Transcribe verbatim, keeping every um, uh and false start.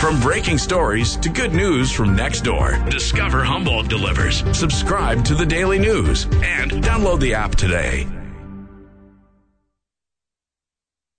From breaking stories to good news from next door, discover Humboldt delivers. Subscribe to the Daily News and download the app today.